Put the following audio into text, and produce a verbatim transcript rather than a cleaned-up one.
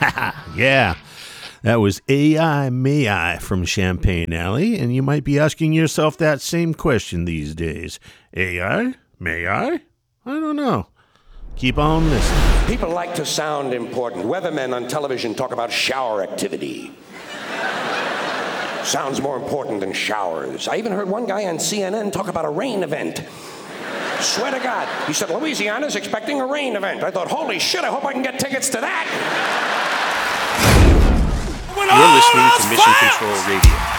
Yeah, that was A I May I from Champagne Alley, and you might be asking yourself that same question these days. A I? May I? I don't know. Keep on listening. People like to sound important. Weathermen on television talk about shower activity. Sounds more important than showers. I even heard one guy on C N N talk about a rain event. Swear to God. He said, Louisiana's expecting a rain event. I thought, holy shit, I hope I can get tickets to that. You're listening to Mission Control Radio.